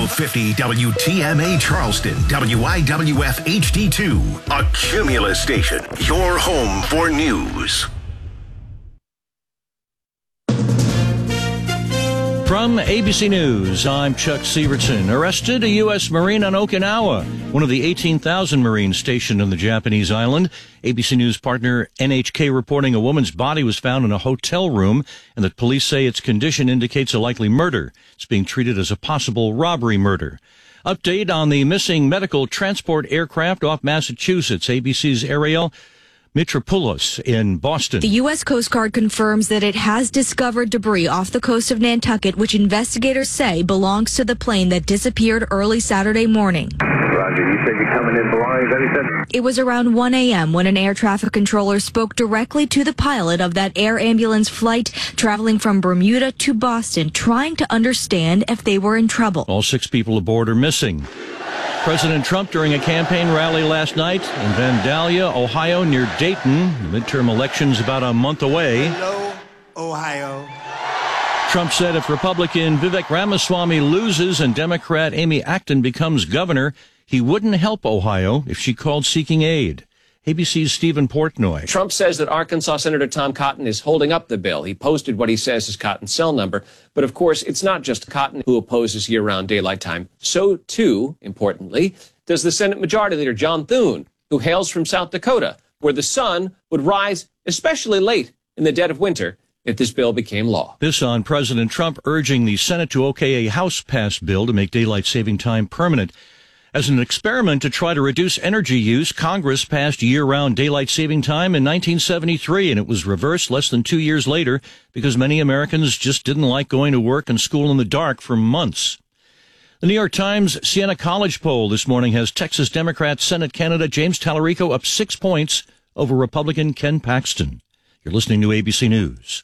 1250 WTMA Charleston, WIWF HD2, a Cumulus station, your home for news. From ABC News, I'm Chuck Severson. Arrested a U.S. Marine on Okinawa, one of the 18,000 Marines stationed on the Japanese island. ABC News partner NHK reporting a woman's body was found in a hotel room and that police say its condition indicates a likely murder. It's being treated as a possible robbery murder. Update on the missing medical transport aircraft off Massachusetts. ABC's Ariel Mitropoulos in Boston. The U.S. Coast Guard confirms that it has discovered debris off the coast of Nantucket, which investigators say belongs to the plane that disappeared early Saturday morning. Roger, you said you're coming in belongings, everything? It was around 1 a.m. when an air traffic controller spoke directly to the pilot of that air ambulance flight traveling from Bermuda to Boston, trying to understand if they were in trouble. All 6 people aboard are missing. President Trump during a campaign rally last night in Vandalia, Ohio, near Dayton. The midterm election's about a month away. Hello, Ohio. Trump said if Republican Vivek Ramaswamy loses and Democrat Amy Acton becomes governor, he wouldn't help Ohio if she called seeking aid. ABC's Stephen Portnoy. Trump says that Arkansas Senator Tom Cotton is holding up the bill. He posted what he says is Cotton's cell number. But of course, it's not just Cotton who opposes year-round daylight time. So, too, importantly, does the Senate Majority Leader John Thune, who hails from South Dakota, where the sun would rise especially late in the dead of winter if this bill became law. This on President Trump urging the Senate to okay a House-passed bill to make daylight saving time permanent. As an experiment to try to reduce energy use, Congress passed year-round daylight saving time in 1973, and it was reversed less than 2 years later because many Americans just didn't like going to work and school in the dark for months. The New York Times Siena College poll this morning has Texas Democrat Senate candidate James Tallarico up 6 points over Republican Ken Paxton. You're listening to ABC News.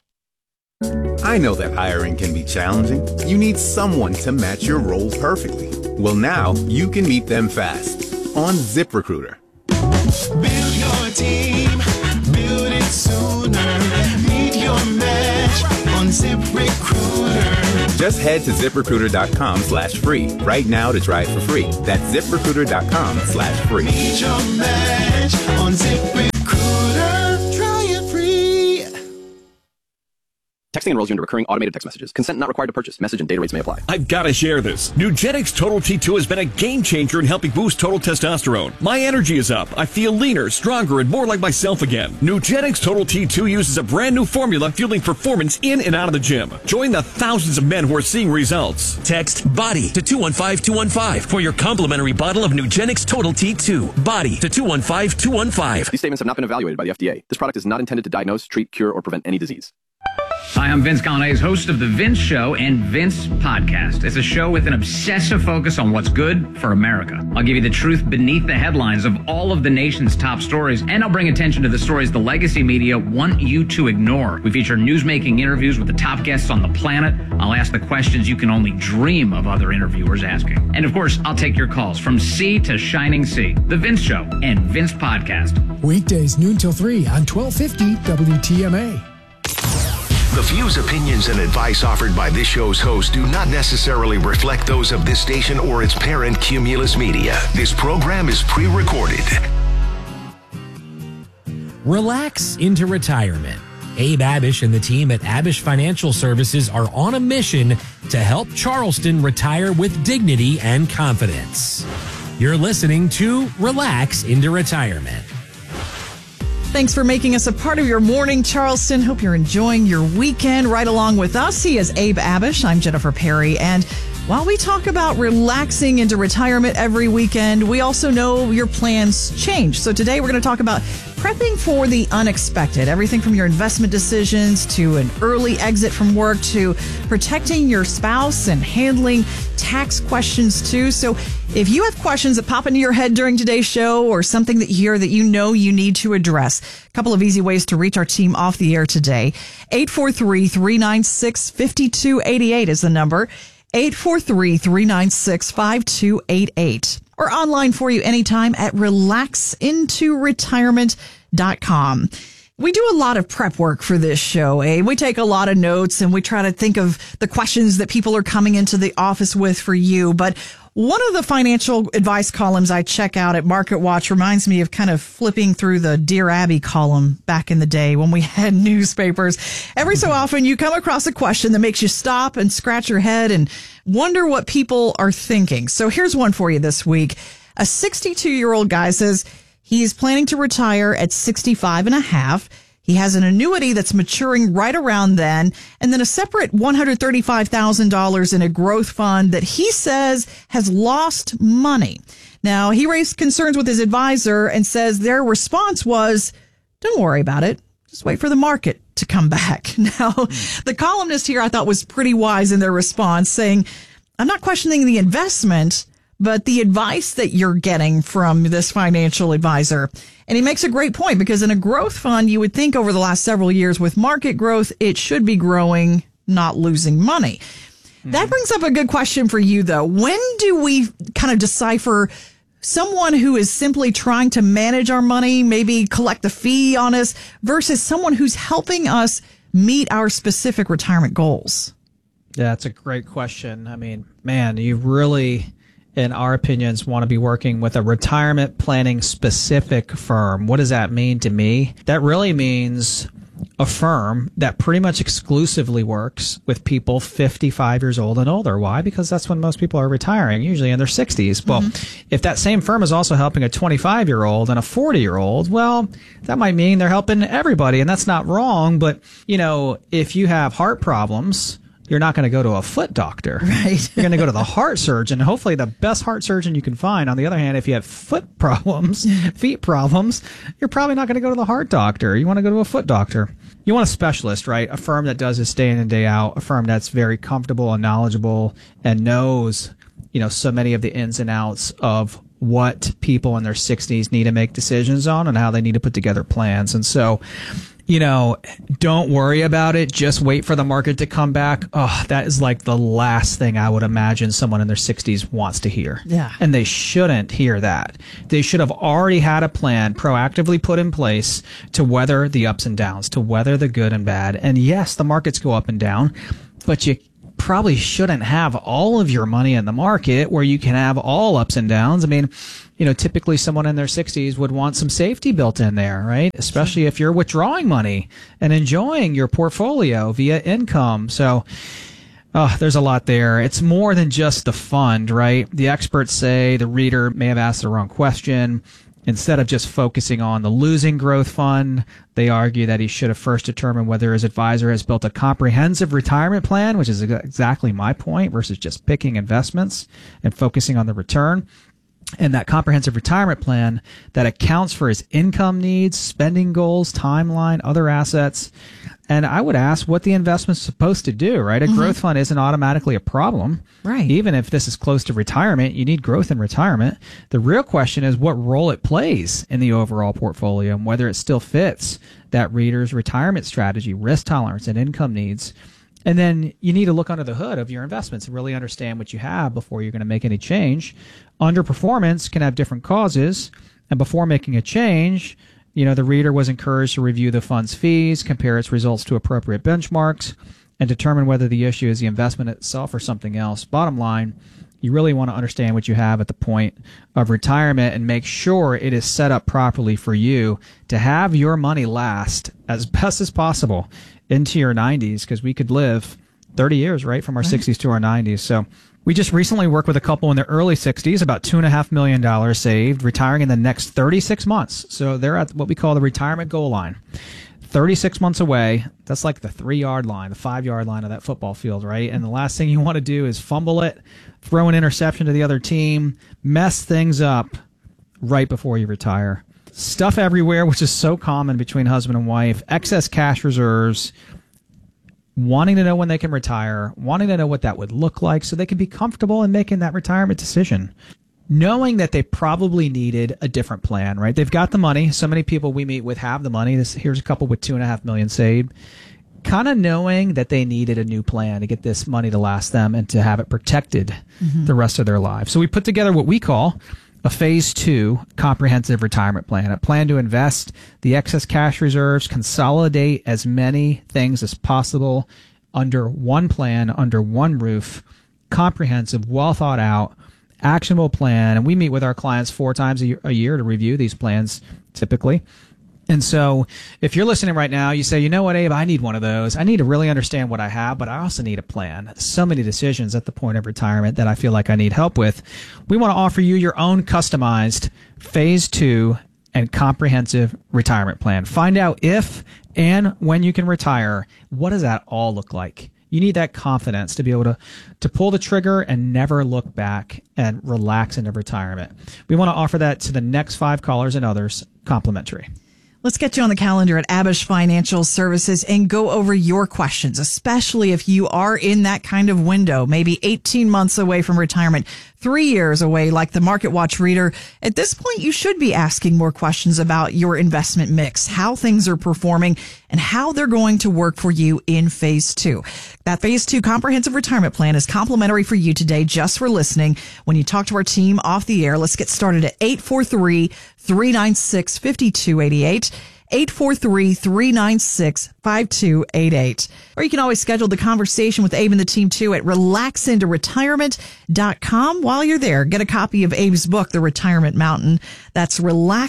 I know that hiring can be challenging. You need someone to match your role perfectly. Well, now you can meet them fast on ZipRecruiter. Build your team, build it sooner. Meet your match on ZipRecruiter. Just head to ZipRecruiter.com/free right now to try it for free. That's ZipRecruiter.com/free. Meet your match on ZipRecruiter. Try it free. Texting enrolls you into recurring automated text messages. Consent not required to purchase. Message and data rates may apply. I've got to share this. Nugenix Total T2 has been a game changer in helping boost total testosterone. My energy is up. I feel leaner, stronger, and more like myself again. Nugenix Total T2 uses a brand new formula fueling performance in and out of the gym. Join the thousands of men who are seeing results. Text BODY to 215-215 for your complimentary bottle of Nugenix Total T2. BODY to 215-215. These statements have not been evaluated by the FDA. This product is not intended to diagnose, treat, cure, or prevent any disease. Hi, I'm Vince Colonnese, host of The Vince Show and Vince Podcast. It's a show with an obsessive focus on what's good for America. I'll give you the truth beneath the headlines of all of the nation's top stories, and I'll bring attention to the stories the legacy media want you to ignore. We feature newsmaking interviews with the top guests on the planet. I'll ask the questions you can only dream of other interviewers asking. And of course, I'll take your calls from sea to shining sea. The Vince Show and Vince Podcast. Weekdays noon till 3 on 1250 WTMA. The views, opinions, and advice offered by this show's host do not necessarily reflect those of this station or its parent, Cumulus Media. This program is pre-recorded. Relax into retirement. Abe Abish and the team at Abish Financial Services are on a mission to help Charleston retire with dignity and confidence. You're listening to Relax into Retirement. Thanks for making us a part of your morning, Charleston. Hope you're enjoying your weekend right along with us. He is Abe Abish. I'm Jennifer Perry. And while we talk about relaxing into retirement every weekend, we also know your plans change. So today we're going to talk about prepping for the unexpected. Everything from your investment decisions to an early exit from work to protecting your spouse and handling tax questions too. So if you have questions that pop into your head during today's show or something that you hear that you know you need to address, a couple of easy ways to reach our team off the air today. 843-396-5288 is the number. 843-396-5288. Or online for you anytime at relaxintoretirement.com. We do a lot of prep work for this show, Abe. We take a lot of notes and we try to think of the questions that people are coming into the office with for you. But one of the financial advice columns I check out at Market Watch reminds me of kind of flipping through the Dear Abby column back in the day when we had newspapers. Every so often you come across a question that makes you stop and scratch your head and wonder what people are thinking. So here's one for you this week. A 62-year-old guy says he's planning to retire at 65 and a half. He has an annuity that's maturing right around then, and then a separate $135,000 in a growth fund that he says has lost money. Now, he raised concerns with his advisor and says their response was, don't worry about it. Just wait for the market to come back. Now, the columnist here I thought was pretty wise in their response, saying, I'm not questioning the investment, but the advice that you're getting from this financial advisor. And he makes a great point because in a growth fund, you would think over the last several years with market growth, it should be growing, not losing money. That brings up a good question for you, though. When do we kind of decipher someone who is simply trying to manage our money, maybe collect a fee on us, versus someone who's helping us meet our specific retirement goals? Yeah, that's a great question. I mean, man, you really, in our opinions, want to be working with a retirement planning specific firm. What does that mean to me? That really means a firm that pretty much exclusively works with people 55 years old and older. Why? Because that's when most people are retiring, usually in their 60s. Well, if that same firm is also helping a 25-year-old and a 40-year-old, well, that might mean they're helping everybody, and that's not wrong. But, you know, if you have heart problems, you're not going to go to a foot doctor. Right. You're going to go to the heart surgeon, hopefully the best heart surgeon you can find. On the other hand, if you have foot problems, feet problems, you're probably not going to go to the heart doctor. You want to go to a foot doctor. You want a specialist, right? A firm that does this day in and day out, a firm that's very comfortable and knowledgeable and knows, you know, so many of the ins and outs of what people in their 60s need to make decisions on and how they need to put together plans. And so, you know, don't worry about it. Just wait for the market to come back. Oh, that is like the last thing I would imagine someone in their 60s wants to hear. Yeah. And they shouldn't hear that. They should have already had a plan proactively put in place to weather the ups and downs, to weather the good and bad. And yes, the markets go up and down, but you probably shouldn't have all of your money in the market where you can have all ups and downs. I mean, you know, typically someone in their 60s would want some safety built in there, right? Especially if you're withdrawing money and enjoying your portfolio via income. So, there's a lot there. It's more than just the fund, right? The experts say the reader may have asked the wrong question. Instead of just focusing on the losing growth fund, they argue that he should have first determined whether his advisor has built a comprehensive retirement plan, which is exactly my point, versus just picking investments and focusing on the return. And that comprehensive retirement plan that accounts for his income needs, spending goals, timeline, other assets. And I would ask what the investment's supposed to do, right? A growth fund isn't automatically a problem. Right. Even if this is close to retirement, you need growth in retirement. The real question is what role it plays in the overall portfolio and whether it still fits that reader's retirement strategy, risk tolerance, and income needs. And then you need to look under the hood of your investments and really understand what you have before you're going to make any change. Underperformance can have different causes. And before making a change, you know, the reader was encouraged to review the fund's fees, compare its results to appropriate benchmarks, and determine whether the issue is the investment itself or something else. Bottom line, you really want to understand what you have at the point of retirement and make sure it is set up properly for you to have your money last as best as possible into your 90s, because we could live 30 years, right, from our 60s to our 90s. So we just recently worked with a couple in their early 60s, about $2.5 million saved, retiring in the next 36 months. So they're at what we call the retirement goal line. 36 months away, that's like the 3-yard line, the 5-yard line of that football field, right? And the last thing you want to do is fumble it, throw an interception to the other team, mess things up right before you retire. Stuff everywhere, which is so common between husband and wife, excess cash reserves, wanting to know when they can retire, wanting to know what that would look like so they can be comfortable in making that retirement decision. Knowing that they probably needed a different plan, right? They've got the money. So many people we meet with have the money. Here's a couple with $2.5 million saved. Kind of knowing that they needed a new plan to get this money to last them and to have it protected the rest of their lives. So we put together what we call a phase 2 comprehensive retirement plan, a plan to invest the excess cash reserves, consolidate as many things as possible under one plan, under one roof, comprehensive, well thought out, actionable plan. And we meet with our clients 4 times a year to review these plans typically. And so if you're listening right now, you say, you know what, Abe, I need one of those. I need to really understand what I have, but I also need a plan. So many decisions at the point of retirement that I feel like I need help with. We want to offer you your own customized phase 2 and comprehensive retirement plan. Find out if and when you can retire. What does that all look like? You need that confidence to be able to pull the trigger and never look back and relax into retirement. We want to offer that to the next 5 callers and others complimentary. Let's get you on the calendar at Abish Financial Services and go over your questions, especially if you are in that kind of window, maybe 18 months away from retirement, 3 years away, like the Market Watch reader. At this point, you should be asking more questions about your investment mix, how things are performing, and how they're going to work for you in phase 2. That phase 2 comprehensive retirement plan is complimentary for you today, just for listening. When you talk to our team off the air, let's get started at 843-396-5288. 843-396-5288. Or you can always schedule the conversation with Abe and the team too at relaxintoretirement.com. While you're there, get a copy of Abe's book, The Retirement Mountain. That's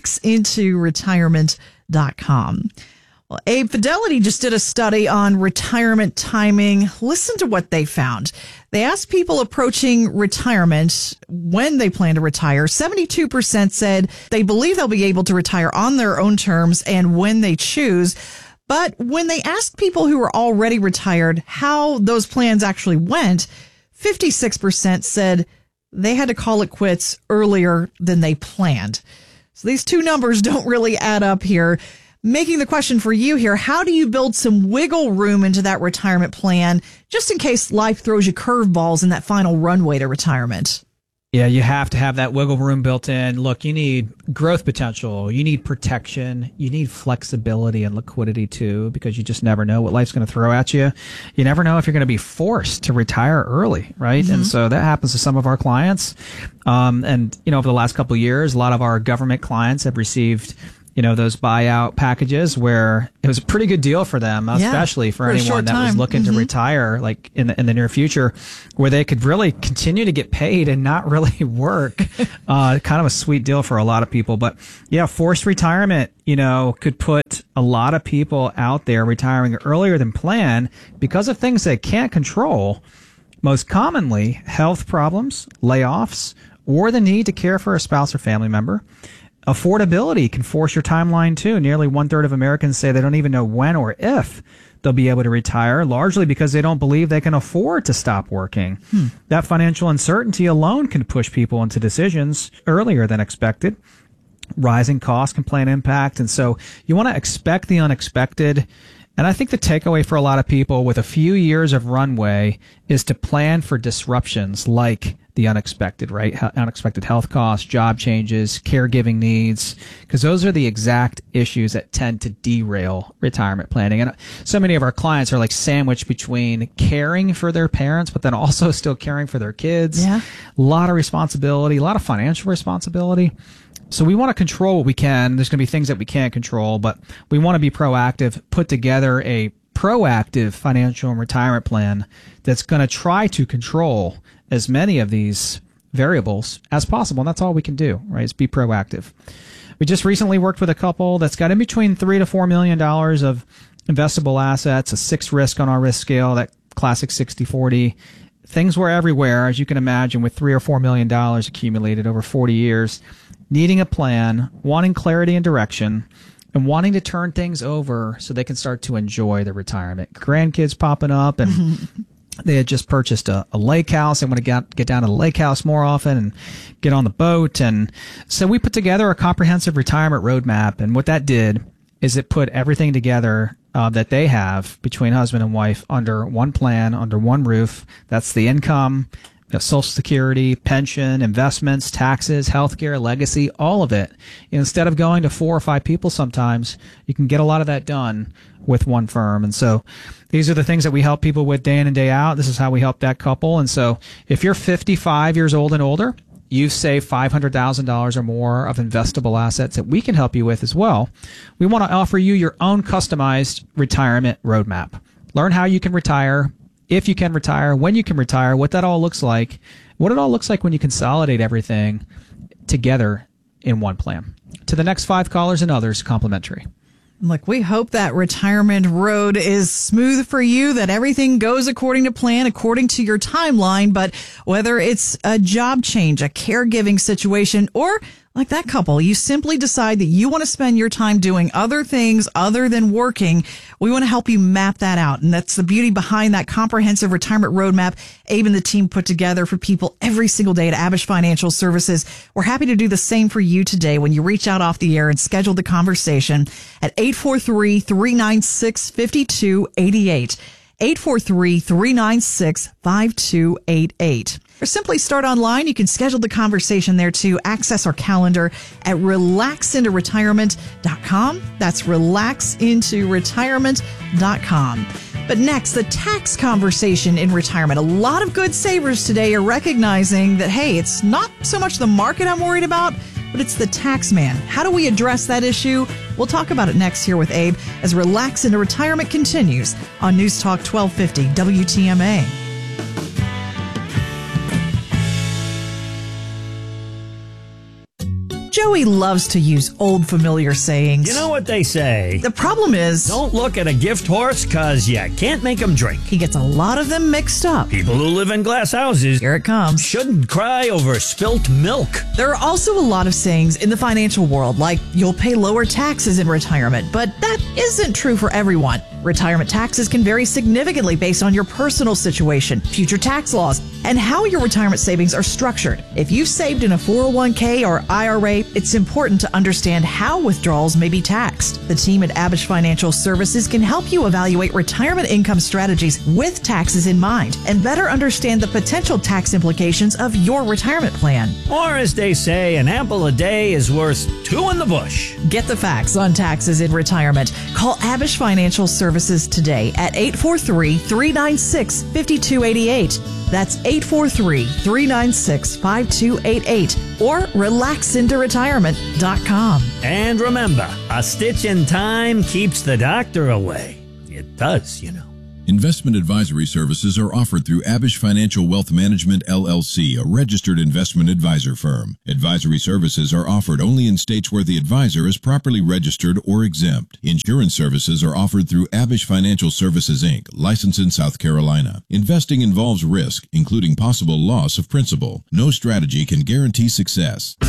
relaxintoretirement.com. Well, Abe, Fidelity just did a study on retirement timing. Listen to what they found. They asked people approaching retirement when they plan to retire. 72% said they believe they'll be able to retire on their own terms and when they choose. But when they asked people who were already retired how those plans actually went, 56% said they had to call it quits earlier than they planned. So these two numbers don't really add up here. Making the question for you here, how do you build some wiggle room into that retirement plan just in case life throws you curveballs in that final runway to retirement? Yeah, you have to have that wiggle room built in. Look, you need growth potential. You need protection. You need flexibility and liquidity too, because you just never know what life's going to throw at you. You never know if you're going to be forced to retire early, right? Mm-hmm. And so that happens to some of our clients. And, over the last couple of years, a lot of our government clients have received those buyout packages where it was a pretty good deal for them, especially for anyone that was looking to retire like in the near future, where they could really continue to get paid and not really work. Kind of a sweet deal for a lot of people. But yeah, forced retirement, could put a lot of people out there retiring earlier than planned because of things they can't control. Most commonly, health problems, layoffs, or the need to care for a spouse or family member. Affordability can force your timeline too. Nearly 1/3 of Americans say they don't even know when or if they'll be able to retire, largely because they don't believe they can afford to stop working. That financial uncertainty alone can push people into decisions earlier than expected. Rising costs can play an impact. And so you want to expect the unexpected. And I think the takeaway for a lot of people with a few years of runway is to plan for disruptions like the unexpected, right? Unexpected health costs, job changes, caregiving needs, because those are the exact issues that tend to derail retirement planning. And so many of our clients are like sandwiched between caring for their parents, but then also still caring for their kids. Yeah. A lot of responsibility, a lot of financial responsibility. So we want to control what we can. There's going to be things that we can't control, but we want to be proactive, put together a proactive financial and retirement plan that's going to try to control as many of these variables as possible. And that's all we can do, right? Is be proactive. We just recently worked with a couple that's got in between $3 to $4 million of investable assets, a 6 risk on our risk scale, that classic 60-40. Things were everywhere, as you can imagine, with $3 or $4 million accumulated over 40 years, needing a plan, wanting clarity and direction, and wanting to turn things over so they can start to enjoy their retirement. Grandkids popping up, and they had just purchased a lake house. They want to get down to the lake house more often and get on the boat. And so we put together a comprehensive retirement roadmap. And what that did is it put everything together that they have between husband and wife under one plan, under one roof. That's the income, Social Security, pension, investments, taxes, healthcare, legacy, all of it. Instead of going to 4 or 5 people sometimes, you can get a lot of that done with one firm. And so these are the things that we help people with day in and day out. This is how we help that couple. And so if you're 55 years old and older, you've saved $500,000 or more of investable assets that we can help you with as well, we want to offer you your own customized retirement roadmap. Learn how you can retire, if you can retire, when you can retire, what that all looks like, what it all looks like when you consolidate everything together in one plan. To the next 5 callers and others, complimentary. Look, we hope that retirement road is smooth for you, that everything goes according to plan, according to your timeline. But whether it's a job change, a caregiving situation, or like that couple, you simply decide that you want to spend your time doing other things other than working, we want to help you map that out. And that's the beauty behind that comprehensive retirement roadmap Abe and the team put together for people every single day at Abish Financial Services. We're happy to do the same for you today when you reach out off the air and schedule the conversation at 843-396-5288. 843-396-5288. Or simply start online. You can schedule the conversation there to access our calendar at relaxintoretirement.com. That's relaxintoretirement.com. But next, the tax conversation in retirement. A lot of good savers today are recognizing that, hey, it's not so much the market I'm worried about, but it's the tax man. How do we address that issue? We'll talk about it next here with Abe as Relax into Retirement continues on News Talk 1250 WTMA. Joey loves to use old familiar sayings. You know what they say. The problem is, don't look at a gift horse because you can't make them drink. He gets a lot of them mixed up. People who live in glass houses, here it comes, shouldn't cry over spilt milk. There are also a lot of sayings in the financial world, like you'll pay lower taxes in retirement, but that isn't true for everyone. Retirement taxes can vary significantly based on your personal situation, future tax laws, and how your retirement savings are structured. If you've saved in a 401k or IRA, it's important to understand how withdrawals may be taxed. The team at Abish Financial Services can help you evaluate retirement income strategies with taxes in mind and better understand the potential tax implications of your retirement plan. Or as they say, an apple a day is worth 2 in the bush. Get the facts on taxes in retirement. Call Abish Financial Services today at 843-396-5288. That's 843-396-5288 or relaxintoretirement.com. And remember, a stitch in time keeps the doctor away. It does, you know. Investment advisory services are offered through Abish Financial Wealth Management, LLC, a registered investment advisor firm. Advisory services are offered only in states where the advisor is properly registered or exempt. Insurance services are offered through Abish Financial Services, Inc., licensed in South Carolina. Investing involves risk, including possible loss of principal. No strategy can guarantee success.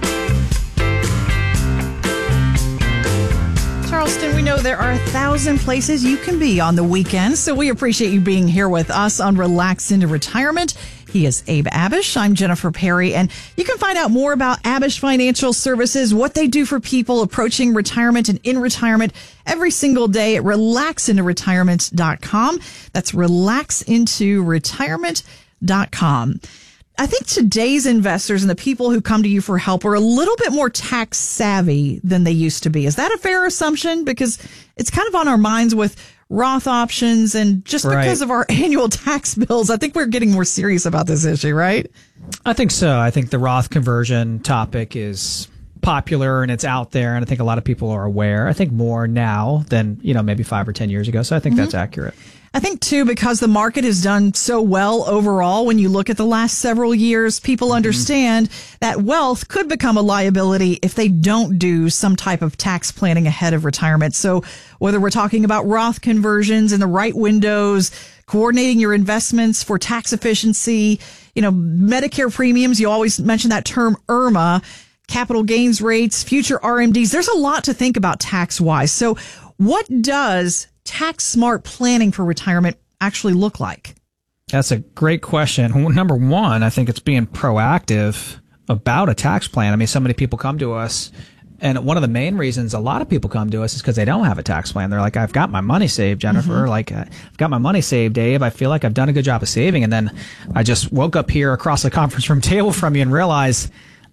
Charleston, we know there are 1,000 places you can be on the weekend, so we appreciate you being here with us on Relax into Retirement. He is Abe Abish. I'm Jennifer Perry, and you can find out more about Abish Financial Services, what they do for people approaching retirement and in retirement every single day at relaxintoretirement.com. That's relaxintoretirement.com. I think today's investors and the people who come to you for help are a little bit more tax savvy than they used to be. Is that a fair assumption? Because it's kind of on our minds with Roth options and just because of our annual tax bills, I think we're getting more serious about this issue, right? I think so. I think the Roth conversion topic is popular and it's out there, and I think a lot of people are aware. I think more now than, maybe 5 or 10 years ago. So I think that's accurate. I think, too, because the market has done so well overall, when you look at the last several years, people understand that wealth could become a liability if they don't do some type of tax planning ahead of retirement. So whether we're talking about Roth conversions in the right windows, coordinating your investments for tax efficiency, Medicare premiums, you always mention that term IRMA, capital gains rates, future RMDs. There's a lot to think about tax-wise. So what does tax smart planning for retirement actually look like? That's a great question. Number one, I think it's being proactive about a tax plan. I mean, so many people come to us, and one of the main reasons a lot of people come to us is because they don't have a tax plan. They're like, I've got my money saved, Jennifer. Like, I've got my money saved, Dave. I feel like I've done a good job of saving. And then I just woke up here across the conference room table from you and realized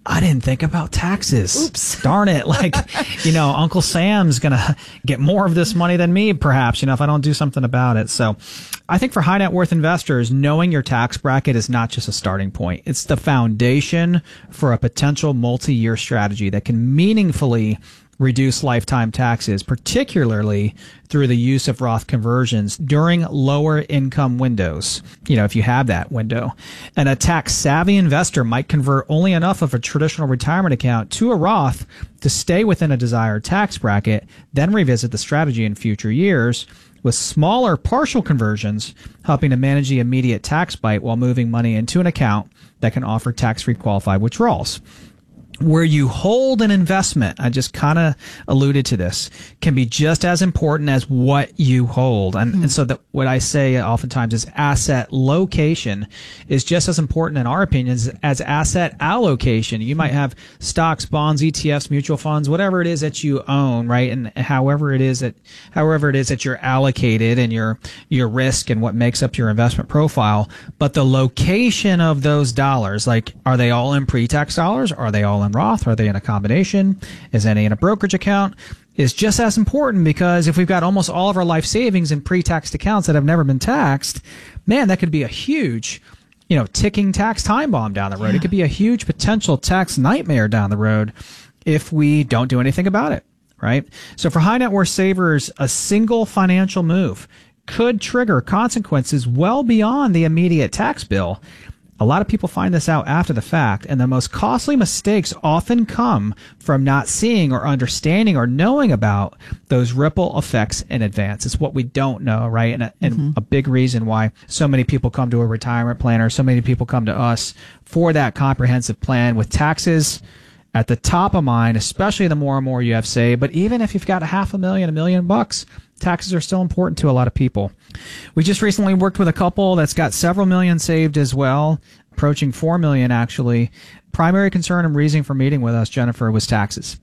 I didn't think about taxes. Oops. Darn it. Like, Uncle Sam's going to get more of this money than me, perhaps, if I don't do something about it. So I think for high net worth investors, knowing your tax bracket is not just a starting point. It's the foundation for a potential multi-year strategy that can meaningfully reduce lifetime taxes, particularly through the use of Roth conversions during lower income windows, if you have that window. And a tax savvy investor might convert only enough of a traditional retirement account to a Roth to stay within a desired tax bracket, then revisit the strategy in future years, with smaller partial conversions helping to manage the immediate tax bite while moving money into an account that can offer tax-free qualified withdrawals. Where you hold an investment, I just kind of alluded to this, can be just as important as what you hold. And so that what I say oftentimes is asset location is just as important in our opinions as asset allocation. You might have stocks, bonds, ETFs, mutual funds, whatever it is that you own, right? And however it is that you're allocated and your risk and what makes up your investment profile. But the location of those dollars, like, are they all in pre-tax dollars? Are they all in Roth? Are they in a combination? Is any in a brokerage account? Is just as important, because if we've got almost all of our life savings in pre-taxed accounts that have never been taxed, man, that could be a huge, ticking tax time bomb down the road. Yeah. It could be a huge potential tax nightmare down the road if we don't do anything about it, right? So for high net worth savers, a single financial move could trigger consequences well beyond the immediate tax bill. A lot of people find this out after the fact, and the most costly mistakes often come from not seeing or understanding or knowing about those ripple effects in advance. It's what we don't know, right? And a big reason why so many people come to a retirement planner, so many people come to us for that comprehensive plan with taxes at the top of mind, especially the more and more you have saved. But even if you've got $500,000, $1 million, taxes are still important to a lot of people. We just recently worked with a couple that's got several million saved as well, approaching 4 million actually. Primary concern and reason for meeting with us, Jennifer, was taxes.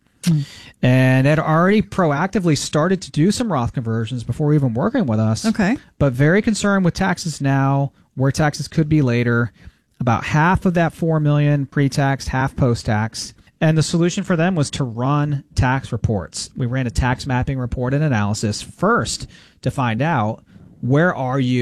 And had already proactively started to do some Roth conversions before even working with us. Okay. But very concerned with taxes now, where taxes could be later. About half of that 4 million pre-tax, half post-tax. And the solution for them was to run tax reports. We ran a tax mapping report and analysis first to find out where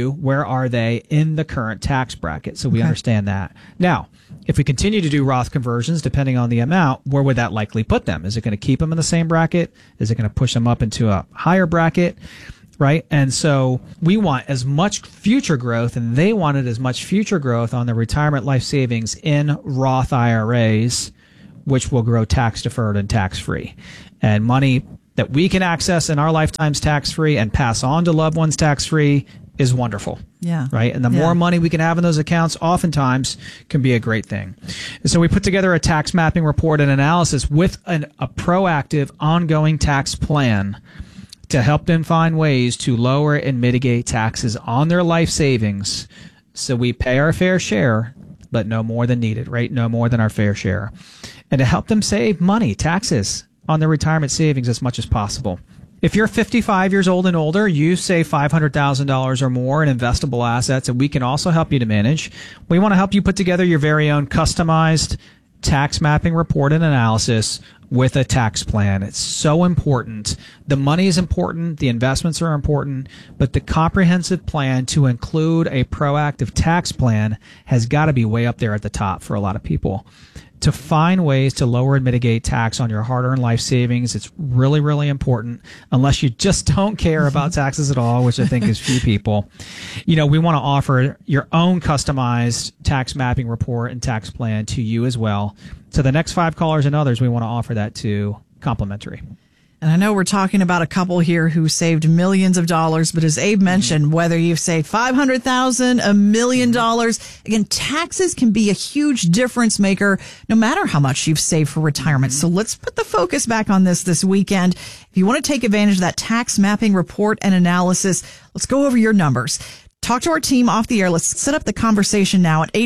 are they in the current tax bracket, so we understand that. Now, if we continue to do Roth conversions, depending on the amount, where would that likely put them? Is it going to keep them in the same bracket? Is it going to push them up into a higher bracket? Right? And so we want as much future growth, and they wanted as much future growth on the retirement life savings in Roth IRAs, which will grow tax deferred and tax free. And money that we can access in our lifetimes tax free and pass on to loved ones tax free is wonderful. Yeah. Right? And the more money we can have in those accounts, oftentimes can be a great thing. And so we put together a tax mapping report and analysis with a proactive, ongoing tax plan to help them find ways to lower and mitigate taxes on their life savings, so we pay our fair share, but no more than needed, right? No more than our fair share. And to help them save money, taxes on their retirement savings as much as possible. If you're 55 years old and older, you save $500,000 or more in investable assets, and we can also help you to manage. We want to help you put together your very own customized tax mapping report and analysis with a tax plan. It's so important. The money is important. The investments are important. But the comprehensive plan to include a proactive tax plan has got to be way up there at the top for a lot of people. To find ways to lower and mitigate tax on your hard-earned life savings, it's really, really important, unless you just don't care about taxes at all, which I think is few people. We want to offer your own customized tax mapping report and tax plan to you as well. So the next 5 callers and others, we want to offer that to complimentary. And I know we're talking about a couple here who saved millions of dollars, but as Abe mentioned, whether you've saved $500,000, $1 million, again, taxes can be a huge difference maker no matter how much you've saved for retirement. So let's put the focus back on this weekend. If you want to take advantage of that tax mapping report and analysis, let's go over your numbers. Talk to our team off the air. Let's set up the conversation now at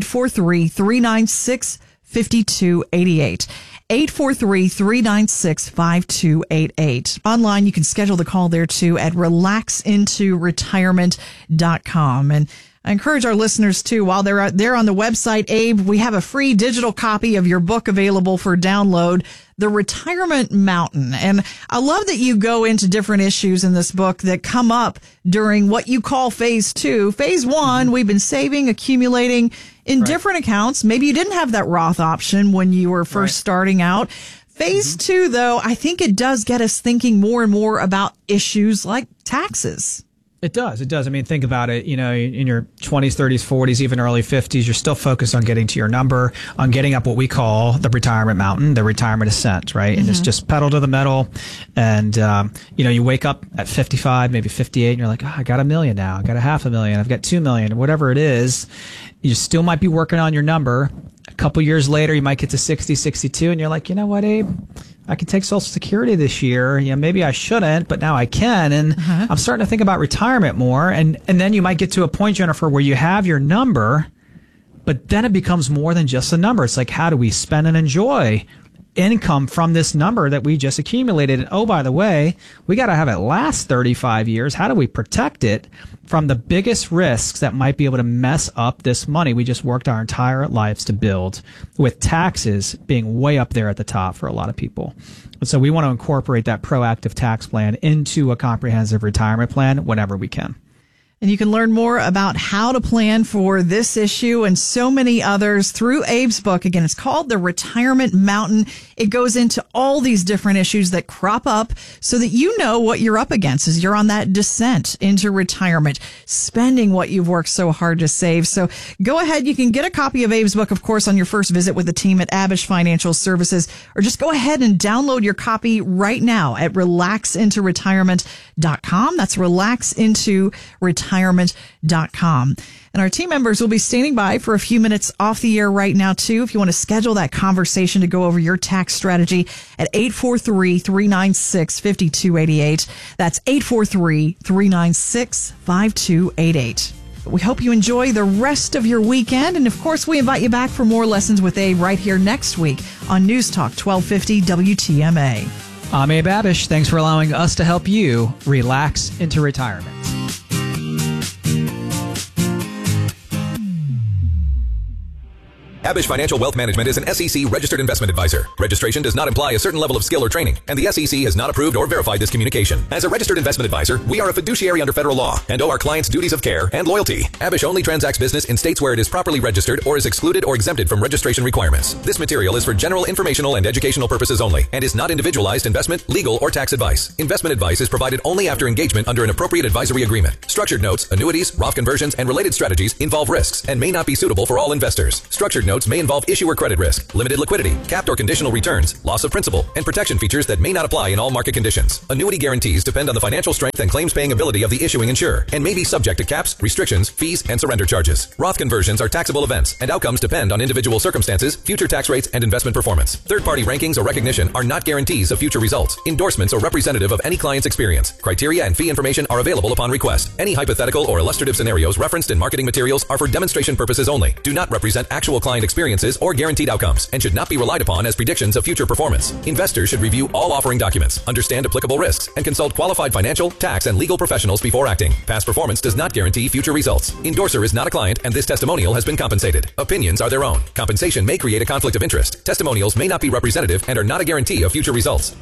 843-396-5288. 843-396-5288. Online, you can schedule the call there too at relaxintoretirement.com. And I encourage our listeners, too, while they're out there on the website, Abe, we have a free digital copy of your book available for download, The Retirement Mountain. And I love that you go into different issues in this book that come up during what you call phase 2. Phase 1, we've been saving, accumulating in different accounts. Maybe you didn't have that Roth option when you were first starting out. Phase 2, though, I think it does get us thinking more and more about issues like taxes. It does. It does. I mean, think about it. You know, in your 20s, 30s, 40s, even early 50s, you're still focused on getting to your number, on getting up what we call the retirement mountain, the retirement ascent, right? And it's just pedal to the metal. And, you know, you wake up at 55, maybe 58, and you're like, I got $1 million now. I got $500,000. I've got $2 million, whatever it is. You still might be working on your number. A couple years later, you might get to 60, 62, and you're like, you know what, Abe? I can take Social Security this year. Yeah, maybe I shouldn't, but now I can. And I'm starting to think about retirement more. And then you might get to a point, Jennifer, where you have your number, but then it becomes more than just a number. It's like, how do we spend and enjoy income from this number that we just accumulated? And oh, by the way, we got to have it last 35 years. How do we protect it from the biggest risks that might be able to mess up this money we just worked our entire lives to build, with taxes being way up there at the top for a lot of people? And so we want to incorporate that proactive tax plan into a comprehensive retirement plan whenever we can. And you can learn more about how to plan for this issue and so many others through Abe's book. Again, it's called The Retirement Mountain. It goes into all these different issues that crop up so that you know what you're up against as you're on that descent into retirement, spending what you've worked so hard to save. So go ahead. You can get a copy of Abe's book, of course, on your first visit with the team at Abish Financial Services, or just go ahead and download your copy right now at relaxintoretirement.com. That's relaxintoretirement.com. And our team members will be standing by for a few minutes off the air right now, too, if you want to schedule that conversation to go over your tax strategy at 843-396-5288. That's 843-396-5288. We hope you enjoy the rest of your weekend. And, of course, we invite you back for more Lessons with Abe right here next week on News Talk 1250 WTMA. I'm Abe Abish. Thanks for allowing us to help you relax into retirement. Abish Financial Wealth Management is an SEC registered investment advisor. Registration does not imply a certain level of skill or training, and the SEC has not approved or verified this communication. As a registered investment advisor, we are a fiduciary under federal law and owe our clients duties of care and loyalty. Abish only transacts business in states where it is properly registered or is excluded or exempted from registration requirements. This material is for general informational and educational purposes only and is not individualized investment, legal, or tax advice. Investment advice is provided only after engagement under an appropriate advisory agreement. Structured notes, annuities, Roth conversions, and related strategies involve risks and may not be suitable for all investors. Structured notes may involve issuer credit risk, limited liquidity, capped or conditional returns, loss of principal, and protection features that may not apply in all market conditions. Annuity guarantees depend on the financial strength and claims-paying ability of the issuing insurer and may be subject to caps, restrictions, fees, and surrender charges. Roth conversions are taxable events, and outcomes depend on individual circumstances, future tax rates, and investment performance. Third-party rankings or recognition are not guarantees of future results. Endorsements are representative of any client's experience. Criteria and fee information are available upon request. Any hypothetical or illustrative scenarios referenced in marketing materials are for demonstration purposes only, do not represent actual client experiences or guaranteed outcomes, and should not be relied upon as predictions of future performance. Investors should review all offering documents, understand applicable risks, and consult qualified financial, tax, and legal professionals before acting. Past performance does not guarantee future results. Endorser is not a client, and this testimonial has been compensated. Opinions are their own. Compensation may create a conflict of interest. Testimonials may not be representative and are not a guarantee of future results.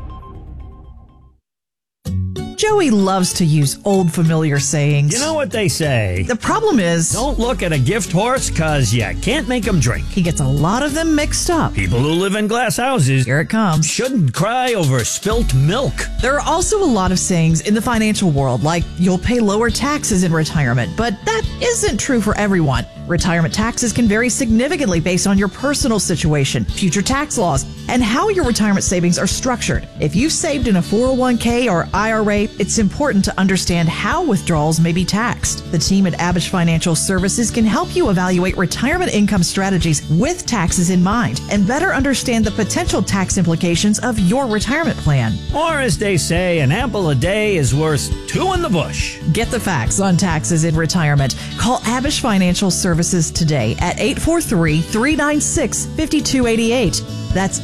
Joey loves to use old familiar sayings. You know what they say. The problem is, don't look at a gift horse because you can't make them drink. He gets a lot of them mixed up. People who live in glass houses, here it comes, shouldn't cry over spilt milk. There are also a lot of sayings in the financial world, like you'll pay lower taxes in retirement, but that isn't true for everyone. Retirement taxes can vary significantly based on your personal situation, future tax laws, and how your retirement savings are structured. If you've saved in a 401k or IRA, it's important to understand how withdrawals may be taxed. The team at Abish Financial Services can help you evaluate retirement income strategies with taxes in mind and better understand the potential tax implications of your retirement plan. Or as they say, an apple a day is worth two in the bush. Get the facts on taxes in retirement. Call Abish Financial Services today at 843-396-5288. That's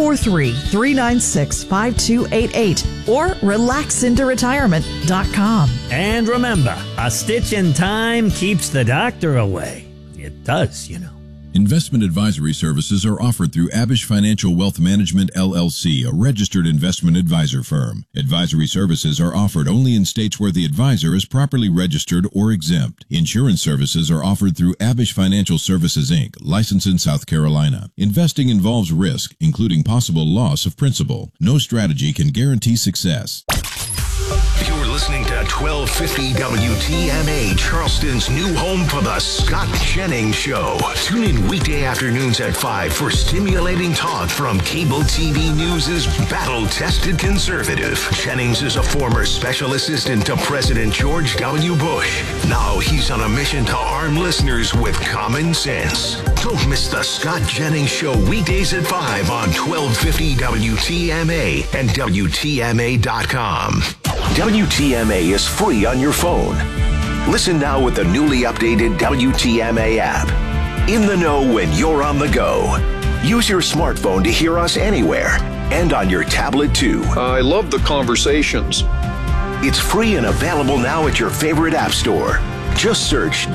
843-396-5288 or relaxintoretirement.com. And remember, a stitch in time keeps the doctor away. It does, you know. Investment advisory services are offered through Abish Financial Wealth Management, LLC, a registered investment advisor firm. Advisory services are offered only in states where the advisor is properly registered or exempt. Insurance services are offered through Abish Financial Services, Inc., licensed in South Carolina. Investing involves risk, including possible loss of principal. No strategy can guarantee success. You're listening to 1250 WTMA, Charleston's new home for the Scott Jennings Show. Tune in weekday afternoons at 5 for stimulating talk from cable TV News' battle-tested conservative. Jennings is a former special assistant to President George W. Bush. Now he's on a mission to arm listeners with common sense. Don't miss the Scott Jennings Show weekdays at 5 on 1250 WTMA and WTMA.com. WTMA is free on your phone. Listen now with the newly updated WTMA app. In the know when you're on the go. Use your smartphone to hear us anywhere and on your tablet too. I love the conversations. It's free and available now at your favorite app store. Just search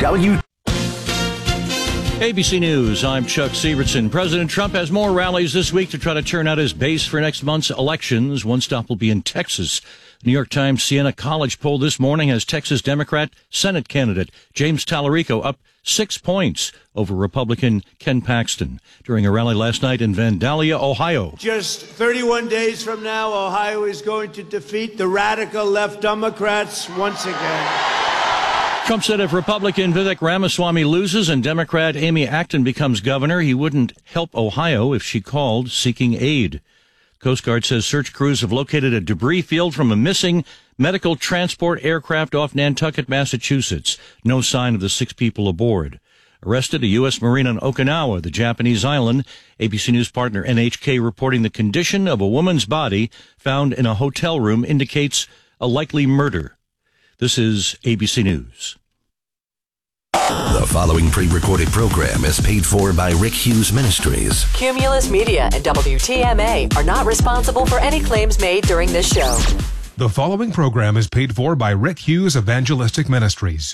ABC News, I'm Chuck Sievertson. President Trump has more rallies this week to try to turn out his base for next month's elections. One stop will be in Texas. New York Times Siena College poll this morning has Texas Democrat Senate candidate James Tallarico up 6 points over Republican Ken Paxton during a rally last night in Vandalia, Ohio. Just 31 days from now, Ohio is going to defeat the radical left Democrats once again. Trump said if Republican Vivek Ramaswamy loses and Democrat Amy Acton becomes governor, he wouldn't help Ohio if she called seeking aid. Coast Guard says search crews have located a debris field from a missing medical transport aircraft off Nantucket, Massachusetts. No sign of the 6 people aboard. Arrested a U.S. Marine on Okinawa, the Japanese island. ABC News partner NHK reporting the condition of a woman's body found in a hotel room indicates a likely murder. This is ABC News. The following pre-recorded program is paid for by Rick Hughes Ministries. Cumulus Media and WTMA are not responsible for any claims made during this show. The following program is paid for by Rick Hughes Evangelistic Ministries.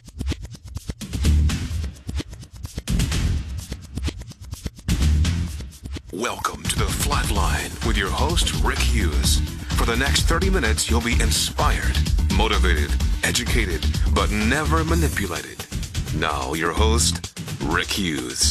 Welcome to the Flatline with your host, Rick Hughes. For the next 30 minutes, you'll be inspired, motivated, educated, but never manipulated. Now, your host, Rick Hughes.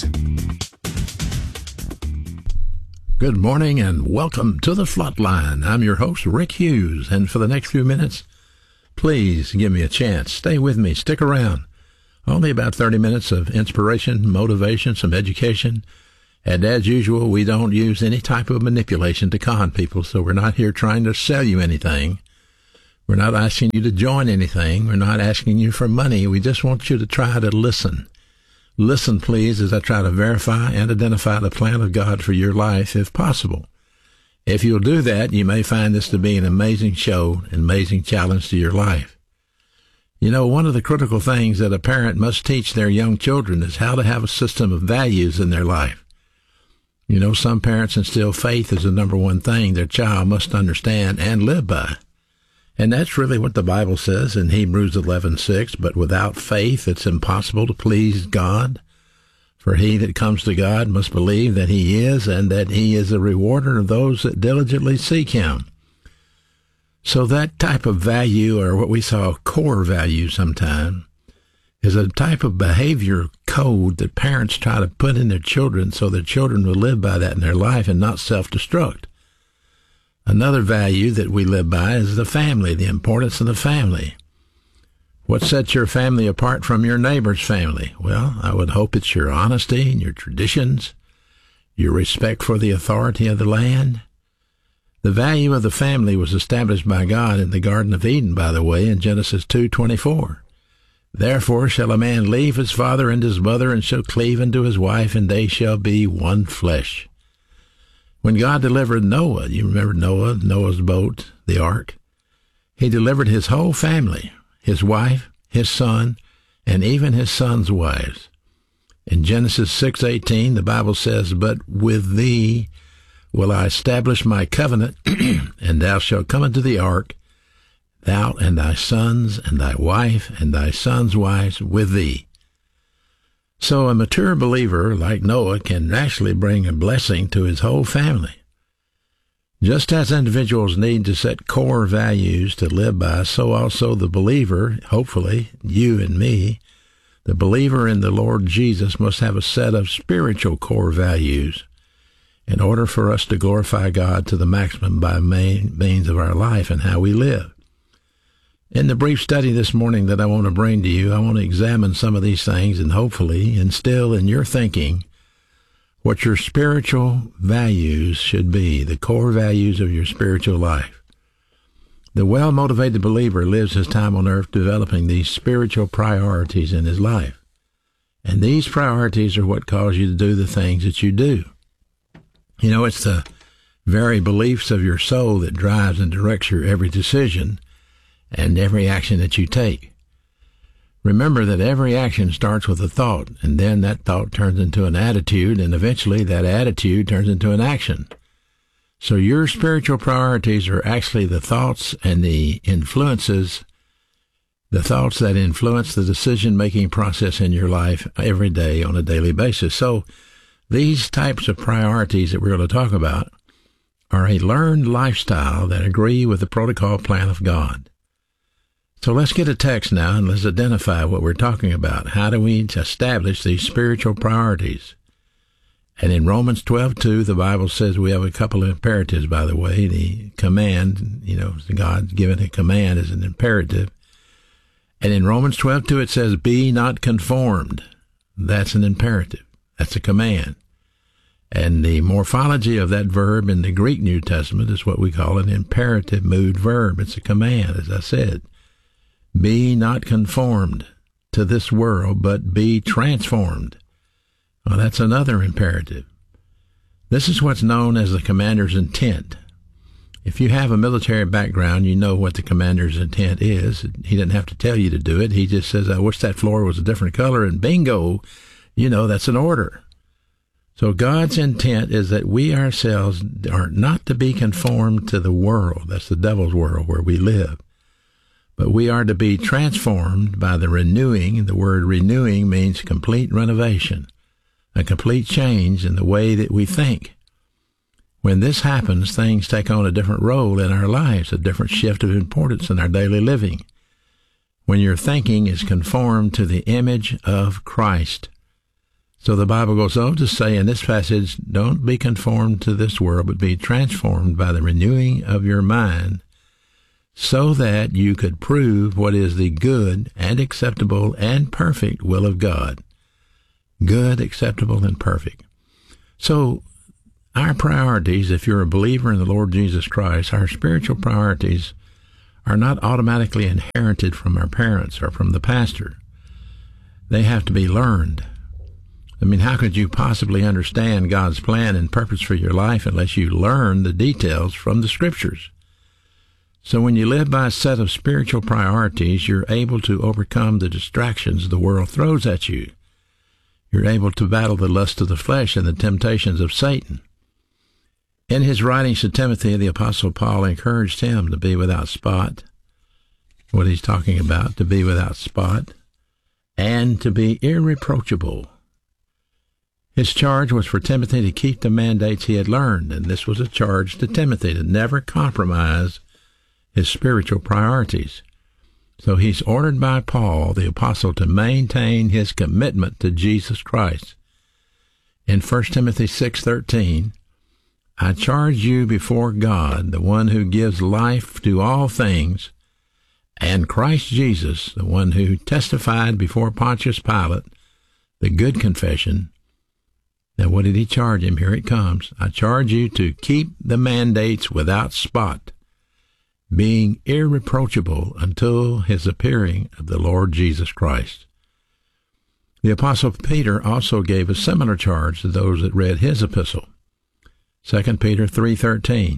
Good morning and welcome to the Flatline. I'm your host, Rick Hughes, and for the next few minutes, please give me a chance. Stay with me. Stick around. Only about 30 minutes of inspiration, motivation, some education. And as usual, we don't use any type of manipulation to con people, so we're not here trying to sell you anything. We're not asking you to join anything. We're not asking you for money. We just want you to try to listen. Listen, please, as I try to verify and identify the plan of God for your life, if possible. If you'll do that, you may find this to be an amazing show, an amazing challenge to your life. You know, one of the critical things that a parent must teach their young children is how to have a system of values in their life. You know, some parents instill faith as the number one thing their child must understand and live by. And that's really what the Bible says in Hebrews 11:6. But without faith, it's impossible to please God. For he that comes to God must believe that he is, and that he is a rewarder of those that diligently seek him. So that type of value, or what we call core value sometime, is a type of behavior code that parents try to put in their children so their children will live by that in their life and not self-destruct. Another value that we live by is the family, the importance of the family. What sets your family apart from your neighbor's family? Well, I would hope it's your honesty and your traditions, your respect for the authority of the land. The value of the family was established by God in the Garden of Eden, by the way, in Genesis 2:24. Therefore shall a man leave his father and his mother, and shall cleave unto his wife, and they shall be one flesh. When God delivered Noah, you remember Noah's boat, the ark? He delivered his whole family, his wife, his son, and even his sons' wives. In Genesis 6:18, the Bible says, But with thee will I establish my covenant, and thou shalt come into the ark, thou and thy sons and thy wife and thy sons' wives with thee. So a mature believer like Noah can actually bring a blessing to his whole family. Just as individuals need to set core values to live by, so also the believer, hopefully you and me, the believer in the Lord Jesus must have a set of spiritual core values in order for us to glorify God to the maximum by means of our life and how we live. In the brief study this morning that I want to bring to you, I want to examine some of these things and hopefully instill in your thinking what your spiritual values should be, the core values of your spiritual life. The well-motivated believer lives his time on earth developing these spiritual priorities in his life. And these priorities are what cause you to do the things that you do. You know, it's the very beliefs of your soul that drives and directs your every decision and every action that you take. Remember that every action starts with a thought, and then that thought turns into an attitude, and eventually that attitude turns into an action. So your spiritual priorities are actually the thoughts and the influences, the thoughts that influence the decision-making process in your life every day on a daily basis. So these types of priorities that we're going to talk about are a learned lifestyle that agree with the protocol plan of God. So let's get a text now and let's identify what we're talking about. How do we establish these spiritual priorities? And in Romans 12:2, the Bible says we have a couple of imperatives, by the way. The command, God given a command is an imperative. And in Romans 12:2, it says, be not conformed. That's an imperative. That's a command. And the morphology of that verb in the Greek New Testament is what we call an imperative mood verb. It's a command, as I said. Be not conformed to this world, but be transformed. Well, that's another imperative. This is what's known as the commander's intent. If you have a military background, you know what the commander's intent is. He didn't have to tell you to do it. He just says, I wish that floor was a different color, and bingo, that's an order. So God's intent is that we ourselves are not to be conformed to the world. That's the devil's world where we live. But we are to be transformed by the renewing. The word renewing means complete renovation, a complete change in the way that we think. When this happens, things take on a different role in our lives, a different shift of importance in our daily living. When your thinking is conformed to the image of Christ. So the Bible goes on to say in this passage, don't be conformed to this world, but be transformed by the renewing of your mind, so that you could prove what is the good and acceptable and perfect will of God. Good, acceptable, and perfect. So our priorities, if you're a believer in the Lord Jesus Christ, our spiritual priorities are not automatically inherited from our parents or from the pastor. They have to be learned. I mean, how could you possibly understand God's plan and purpose for your life unless you learn the details from the Scriptures? So when you live by a set of spiritual priorities, you're able to overcome the distractions the world throws at you. You're able to battle the lust of the flesh and the temptations of Satan. In his writings to Timothy, the Apostle Paul encouraged him to be without spot. What he's talking about, to be without spot, and to be irreproachable. His charge was for Timothy to keep the mandates he had learned, and this was a charge to Timothy to never compromise his spiritual priorities. So he's ordered by Paul, the apostle, to maintain his commitment to Jesus Christ. In 1 Timothy 6:13, I charge you before God, the one who gives life to all things, and Christ Jesus, the one who testified before Pontius Pilate, the good confession. Now, what did he charge him? Here it comes. I charge you to keep the mandates without spot, being irreproachable until his appearing of the Lord Jesus Christ. The Apostle Peter also gave a similar charge to those that read his epistle. 2 Peter 3:13.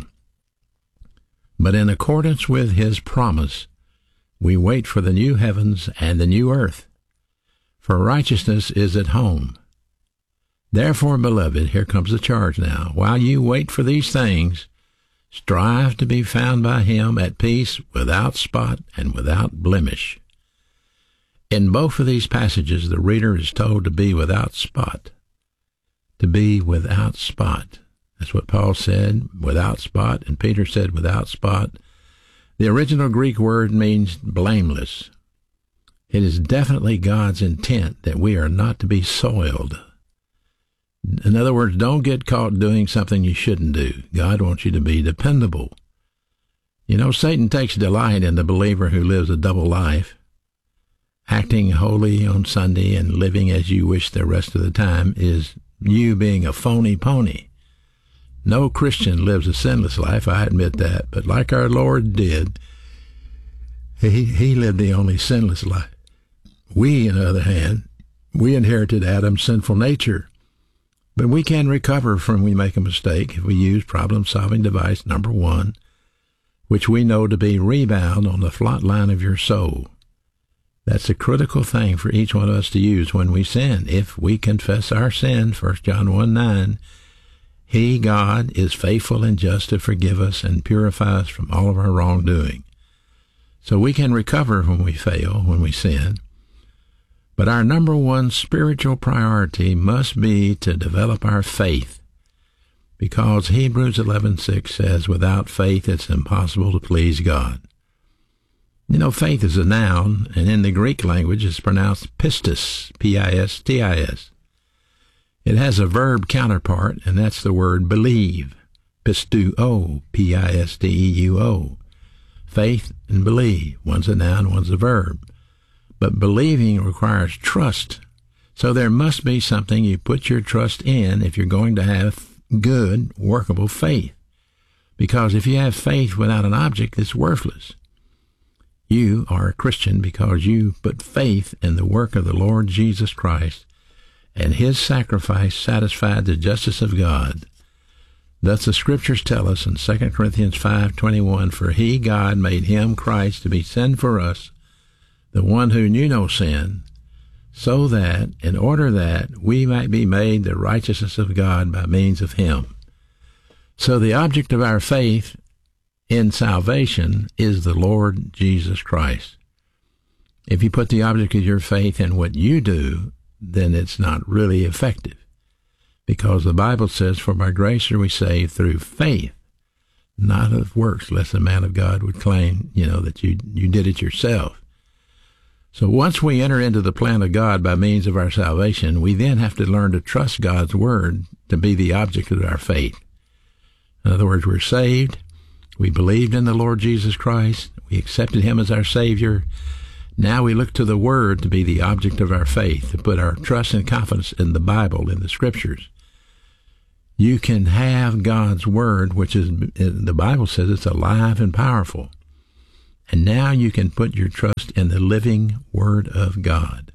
But in accordance with his promise, we wait for the new heavens and the new earth, for righteousness is at home. Therefore, beloved, here comes the charge now. While you wait for these things, strive to be found by him at peace, without spot and without blemish. In both of these passages, the reader is told to be without spot. To be without spot. That's what Paul said, without spot, and Peter said without spot. The original Greek word means blameless. It is definitely God's intent that we are not to be soiled. In other words, don't get caught doing something you shouldn't do. God wants you to be dependable. You know, Satan takes delight in the believer who lives a double life. Acting holy on Sunday and living as you wish the rest of the time is you being a phony pony. No Christian lives a sinless life, I admit that, but like our Lord did, he lived the only sinless life. We, on the other hand, we inherited Adam's sinful nature. But we can recover from when we make a mistake if we use problem-solving device number 1, which we know to be rebound on the flat line of your soul. That's a critical thing for each one of us to use when we sin. If we confess our sin, 1 John 1:9, He, God, is faithful and just to forgive us and purify us from all of our wrongdoing. So we can recover when we fail, when we sin. But our number 1 spiritual priority must be to develop our faith, because Hebrews 11:6 says, without faith it's impossible to please God. You know, faith is a noun, and in the Greek language it's pronounced pistis, P-I-S-T-I-S. It has a verb counterpart, and that's the word believe, pistuo, P-I-S-T-E-U-O. Faith and believe, one's a noun, one's a verb. But believing requires trust. So there must be something you put your trust in if you're going to have good, workable faith. Because if you have faith without an object, it's worthless. You are a Christian because you put faith in the work of the Lord Jesus Christ, and his sacrifice satisfied the justice of God. Thus the Scriptures tell us in 2 Corinthians 5:21, for he, God, made him, Christ, to be sin for us, the one who knew no sin, so that, in order that we might be made the righteousness of God by means of him. So the object of our faith in salvation is the Lord Jesus Christ. If you put the object of your faith in what you do, then it's not really effective. Because the Bible says, for by grace are we saved through faith, not of works, lest a man of God would claim, that you did it yourself. So once we enter into the plan of God by means of our salvation, we then have to learn to trust God's word to be the object of our faith. In other words, we're saved. We believed in the Lord Jesus Christ. We accepted him as our Savior. Now we look to the Word to be the object of our faith, to put our trust and confidence in the Bible, in the Scriptures. You can have God's Word, which is, the Bible says it's alive and powerful. And now you can put your trust in the living Word of God.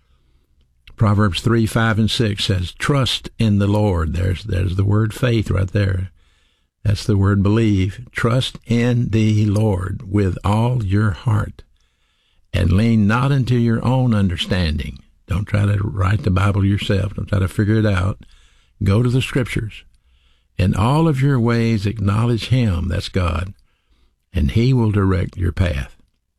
Proverbs 3:5-6 says, trust in the Lord. There's the word faith right there. That's the word believe. Trust in the Lord with all your heart, and lean not into your own understanding. Don't try to write the Bible yourself. Don't try to figure it out. Go to the Scriptures. In all of your ways acknowledge him, that's God, and he will direct your path.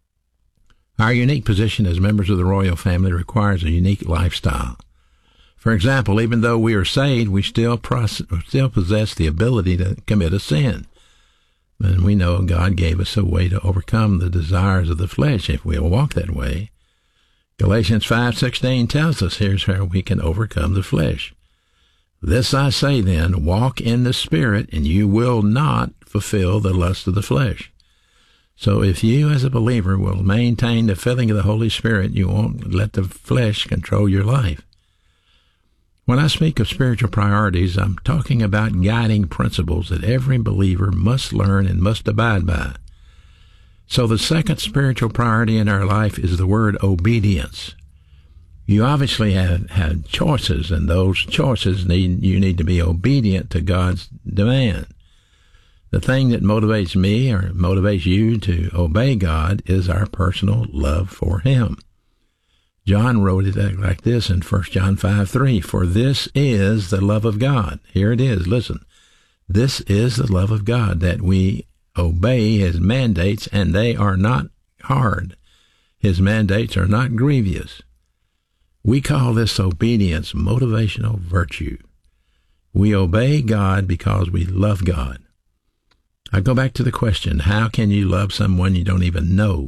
Our unique position as members of the royal family requires a unique lifestyle. For example, even though we are saved, we still possess the ability to commit a sin. And we know God gave us a way to overcome the desires of the flesh if we'll walk that way. Galatians 5:16 tells us here's how we can overcome the flesh. This I say then, walk in the Spirit, and you will not fulfill the lust of the flesh. So if you as a believer will maintain the filling of the Holy Spirit, you won't let the flesh control your life. When I speak of spiritual priorities, I'm talking about guiding principles that every believer must learn and must abide by. So the second spiritual priority in our life is the word obedience. You obviously have choices, and those choices you need to be obedient to God's demand. The thing that motivates me or motivates you to obey God is our personal love for him. John wrote it like this in 1 John 5:3. For this is the love of God. Here it is. Listen. This is the love of God, that we obey his mandates, and they are not hard. His mandates are not grievous. We call this obedience motivational virtue. We obey God because we love God. I go back to the question, how can you love someone you don't even know?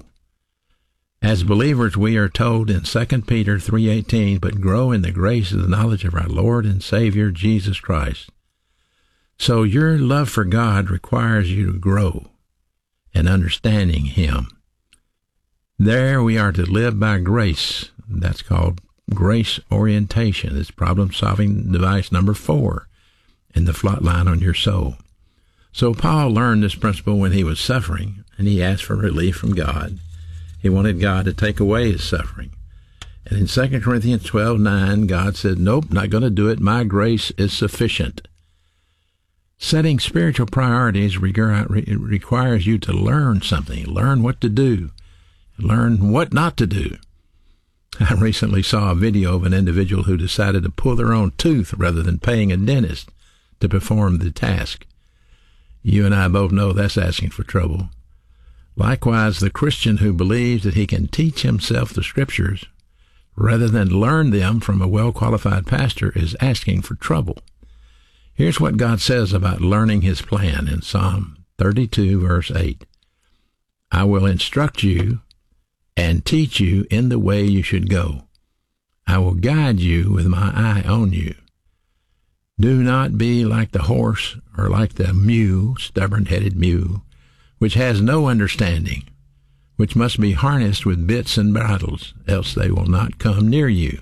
As believers, we are told in 2 Peter 3:18, but grow in the grace of the knowledge of our Lord and Savior, Jesus Christ. So your love for God requires you to grow in understanding him. There we are to live by grace. That's called grace orientation. It's problem-solving device number 4 in the Flot Line on Your Soul. So Paul learned this principle when he was suffering, and he asked for relief from God. He wanted God to take away his suffering. And in 2 Corinthians 12:9, God said, nope, not going to do it. My grace is sufficient. Setting spiritual priorities requires you to learn something, learn what to do, learn what not to do. I recently saw a video of an individual who decided to pull their own tooth rather than paying a dentist to perform the task. You and I both know that's asking for trouble. Likewise, the Christian who believes that he can teach himself the Scriptures rather than learn them from a well-qualified pastor is asking for trouble. Here's what God says about learning his plan in Psalm 32, verse 8. I will instruct you and teach you in the way you should go. I will guide you with my eye on you. Do not be like the horse or like the mule, stubborn-headed mule, which has no understanding, which must be harnessed with bits and bridles, else they will not come near you.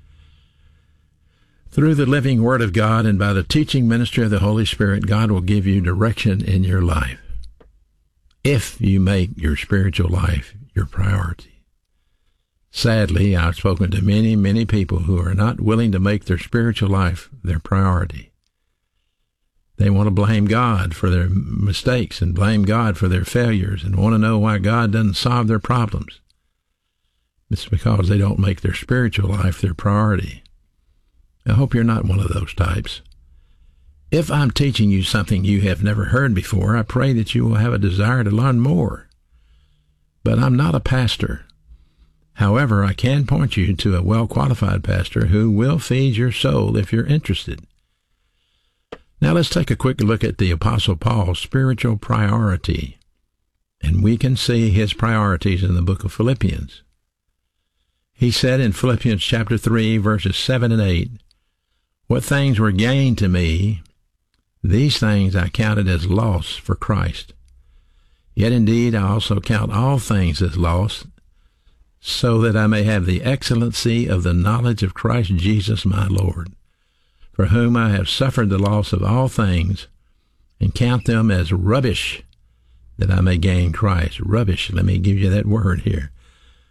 Through the living Word of God and by the teaching ministry of the Holy Spirit, God will give you direction in your life if you make your spiritual life your priority. Sadly, I've spoken to many, many people who are not willing to make their spiritual life their priority. They want to blame God for their mistakes and blame God for their failures and want to know why God doesn't solve their problems. It's because they don't make their spiritual life their priority. I hope you're not one of those types. If I'm teaching you something you have never heard before, I pray that you will have a desire to learn more. But I'm not a pastor. However, I can point you to a well-qualified pastor who will feed your soul if you're interested. Now let's take a quick look at the Apostle Paul's spiritual priority, and we can see his priorities in the book of Philippians. He said in Philippians chapter 3, verses 7 and 8, what things were gained to me, these things I counted as loss for Christ. Yet indeed I also count all things as loss, so that I may have the excellency of the knowledge of Christ Jesus my Lord, for whom I have suffered the loss of all things, and count them as rubbish, that I may gain Christ. Rubbish, let me give you that word here.